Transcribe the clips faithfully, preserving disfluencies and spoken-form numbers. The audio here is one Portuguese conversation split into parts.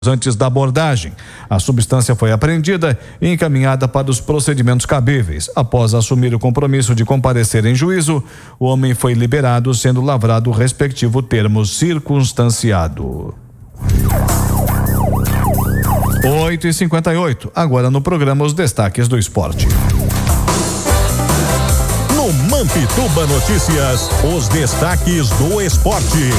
antes da abordagem. A substância foi apreendida e encaminhada para os procedimentos cabíveis. Após assumir o compromisso de comparecer em juízo, o homem foi liberado, sendo lavrado o respectivo termo circunstanciado. oito e cinquenta e oito. Agora no programa os destaques do esporte. No Mampituba Notícias, os destaques do esporte.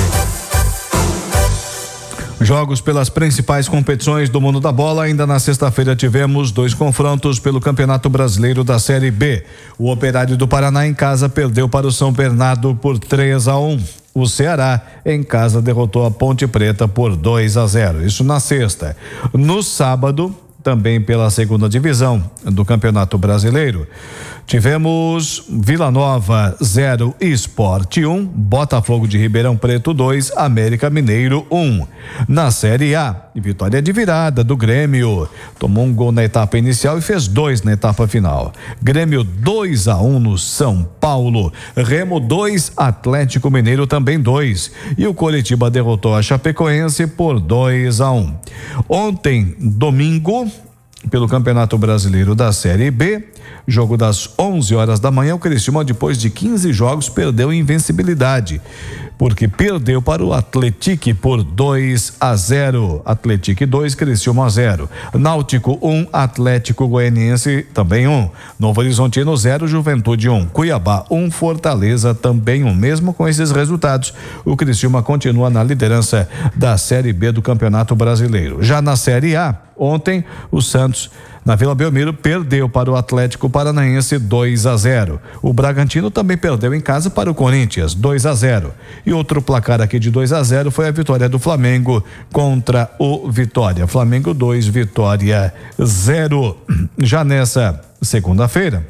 Jogos pelas principais competições do mundo da bola. Ainda na sexta-feira tivemos dois confrontos pelo Campeonato Brasileiro da Série B. O Operário do Paraná em casa perdeu para o São Bernardo por três a um. O Ceará em casa derrotou a Ponte Preta por dois a zero. Isso na sexta. No sábado, também pela segunda divisão do Campeonato Brasileiro, tivemos Vila Nova zero, Sport um, Botafogo de Ribeirão Preto dois, América Mineiro um. Na Série A, vitória de virada do Grêmio, tomou um gol na etapa inicial e fez dois na etapa final. Grêmio dois a um no São Paulo, Remo dois, Atlético Mineiro também dois, e o Coritiba derrotou a Chapecoense por dois a um. Ontem, domingo, pelo Campeonato Brasileiro da Série B, jogo das onze horas da manhã, o Criciúma, depois de quinze jogos, perdeu a invencibilidade, porque perdeu para o Atlético por dois a zero. Atlético dois, Criciúma zero. Náutico um, Atlético Goianiense também um. Novo Horizontino zero, Juventude um. Cuiabá um, Fortaleza também um. Mesmo com esses resultados, o Criciúma continua na liderança da Série B do Campeonato Brasileiro. Já na Série A, ontem, o Santos, na Vila Belmiro, perdeu para o Atlético Paranaense dois a zero. O Bragantino também perdeu em casa para o Corinthians dois a zero. E outro placar aqui de dois a zero foi a vitória do Flamengo contra o Vitória. Flamengo dois, Vitória zero. Já nessa segunda-feira,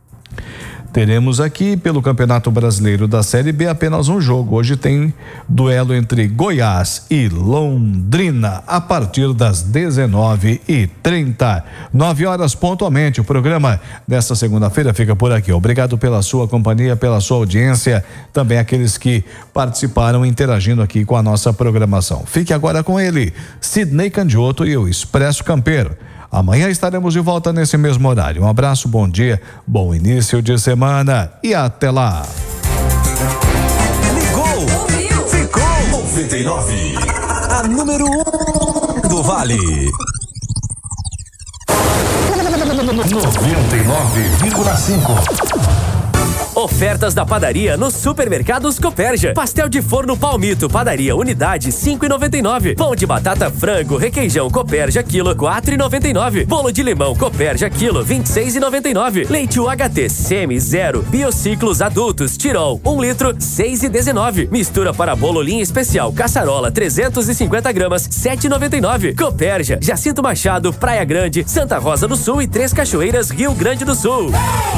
teremos aqui pelo Campeonato Brasileiro da Série B apenas um jogo. Hoje tem duelo entre Goiás e Londrina a partir das dezenove e trinta. nove horas pontualmente. O programa dessa segunda-feira fica por aqui. Obrigado pela sua companhia, pela sua audiência, também aqueles que participaram interagindo aqui com a nossa programação. Fique agora com ele, Sidney Candioto e o Expresso Campeiro. Amanhã estaremos de volta nesse mesmo horário. Um abraço, bom dia, bom início de semana e até lá. Ligou, ouviu, ficou noventa e nove, a número um do Vale. noventa e nove vírgula cinco. Ofertas da padaria nos supermercados Copérgia. Pastel de forno Palmito, padaria unidade cinco e noventa e nove. Pão de batata frango requeijão Copérgia quilo quatro e noventa e nove. Bolo de limão Copérgia quilo vinte e seis e noventa e nove. Leite U H T semi zero biociclos adultos Tirol um litro seis e dezenove. Mistura para bolo linha especial caçarola trezentos e cinquenta gramas sete e noventa e nove. Copérgia, Jacinto Machado, Praia Grande, Santa Rosa do Sul e Três Cachoeiras, Rio Grande do Sul.